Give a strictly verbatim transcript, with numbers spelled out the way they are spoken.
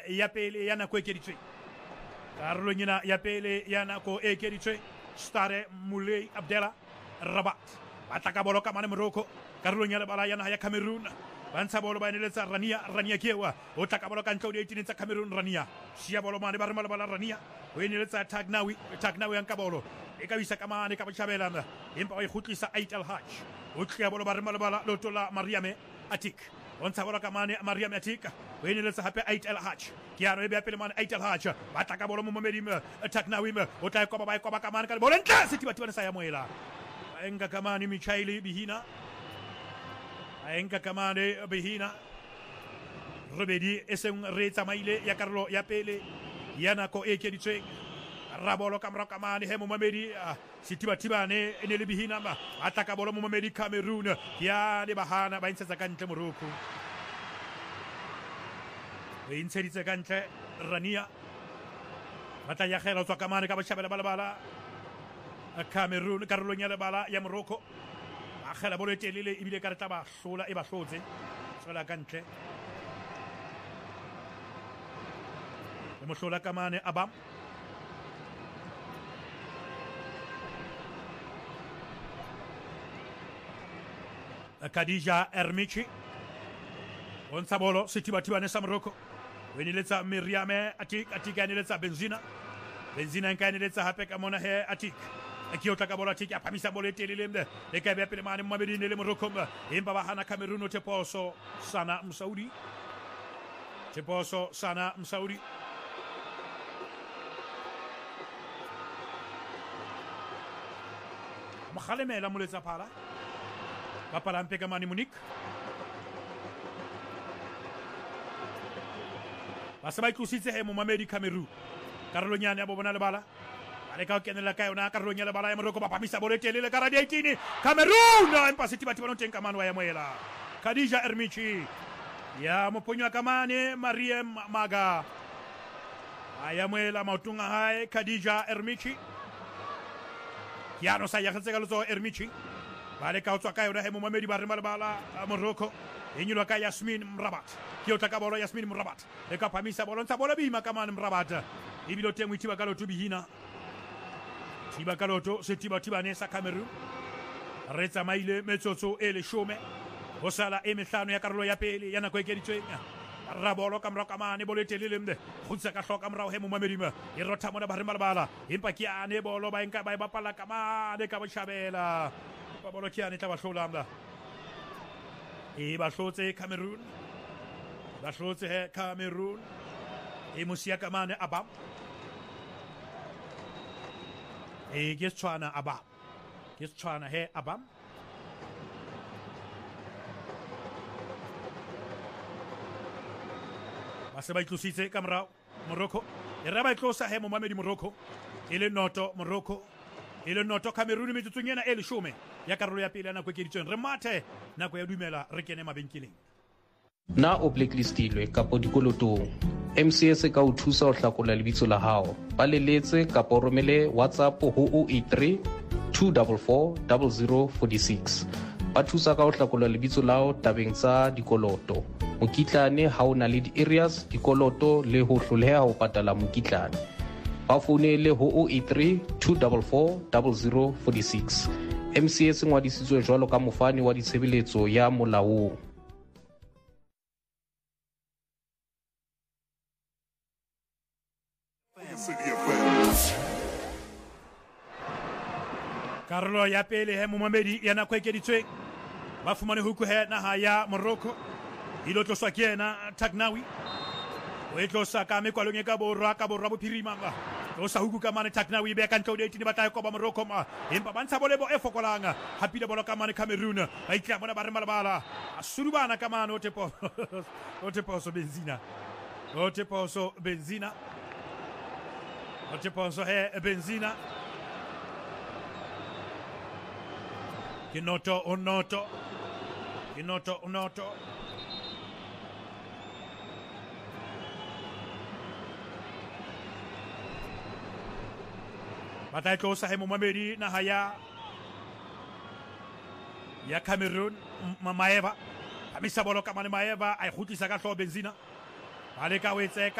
ya pele ya nako e keditswe karolong ena ya pele ya nako e keditswe Stare Moulay Abdella Rabat ba tla ka bolo ka mane Morocco karolong ya lebala ya naha ya Cameroon ba ntsha bolo ba eneletsa Rania Rania kewa o tla ka bolo ka ntlha o eighteen tsa Cameroon Rania sia bolo mane ba re malebala Rania o eneletsa Tagnawi Tagnawi ya nka bolo e ka bisa ka mane ka botjhabelana empa o e khutlisa Ait El Haj o tla bolo ba re malebala lotola Mariame Atik on sa bolo ka mane Mariame Atik o eneletsa hape Ait El Haj kiano e be apele mane Ait El Haj ba tla ka bolo mo momedi Tagnawi o tla ko ba ba ko ba ka mane ka bolo ntla setiba tiba sa ya moela enga kamani Michaili Bihina enga kamane Bihina Robedi eseng re tsamaile ya karolo ya pele yana ko e keditswe rabolo kamra kamane he mo mamedi sitiba tibane ene le Bihina ba ataka bolo mo mamedi Cameroon ya le bahana ba intsetsa kantle Morocco e intsetsa kantle Rania bata ya khela tswa kamane ka bachabela balabala Cameroon karolong ya lebala ya Morocco a khela bolo telele ibile kareta ba hlola e ba hlotse tswela kantle le mohlola kamane Abam Khadija Ermichi on sa bolo sitiba tiba ne sa Morocco weniletsa Miriame Atik Atik aniletsa Benzina Benzina nkaniletsa hape ka mona he Atik akiota ka bola Atik apamisa bolo telele mde le ka be pele mane Mohamed ne le Morocco imba ba hana Cameroon te poso Sana Msaudi te poso Sana Msaudi Makhaleme la muletsa pala Bapala mpeka mani Monique Basaba ikusitse he mo Mamedi Cameroon karolong ya bo bona le bala ale ka kenela ka yona karolong ya le bala ya Morocco ba pamisa bolo telele karadi eighteen Cameroon empa setiba tiba no teng kamano ya moela Khadija Ermichi ya moponyo kamane Mariem Maga aya moela mautunga hai Khadija Ermichi ya no sa ya khetse ka lotso Ermichi bale ka utswa ka yona he mo Mamedi ba re bala Morocco enyilwa ka Yasmin Mrabat kiota ka bolo Yasmin Mrabat e ka pamisa bolo ntsa bolo bima ka mane Mrabat ibilo tengwe tiba ka loto Bihina tiba ka loto se tiba tiba ne sa Cameroon retsa maile metsotso e le shome ho sala e mehlano ya karolo ya pele ya nako e keditsweng rabolo ka mra ka mane bolo telele mde khutsa ka hloka mra he mo Mamedima e rotha mona ba re malabala empa ke ane bolo ba enka ba bapala ka mane ka boshabela ba bolo ke ane tla ba hlola mla e ba hlotse Cameroon ba hlotse he Cameroon e musia kamane Abam e gestwana Abam gestwana he Abam base ba itlositse ka morao Morocco e re ba itlosa he mo Mamedi Morocco e le noto Morocco e le noto Cameroon metsotsong ena e le shome ya karolo ya pele ya nako e keditsweng re mathe nako ya dumela re kene mabenkeleng na o blacklistilwe kapo dikolotong M C S ka o thusa o hlakola lebitso la hao ba leletse kapo o romele WhatsApp ho zero eight three two four four zero zero four six ba thusa ka o hlakola lebitso lao tabeng tsa dikoloto mokitlane ha o na le di-areas dikoloto le ho hloleha ho patala mokitlane ba founele ho zero eight three two four four zero zero four six M C S ngwadisitswe jwalo ka mofani wa ditshebeletso ya molaong karolo ya pele he mo Mamedi ya nako e keditsweng ba fumane huku he naha ya Morocco ilo tloswa ke ena Tagnawi o e tlosa ka mekwalong e ka borwa ka borwa bophirima ba tlosa huku ka mane Tagnawi be ka ntlo de eighteen ba tla ko ba Morocco ma empa ba ntsha bolebo e fokolanga hapile bolo ka mane Cameroon ba itla bona ba re malabala asurubana ka mane o tepo o tepo so Benzina o tepo so Benzina o tepo so he Benzina Kinoto Onoto Kinoto Onoto Batay ko sa hemo Mamedi na haya ya Cameroon Maeva Amisa bolo ka mane Maeva ay khutlisa ka hlo Benzina ale ka wetse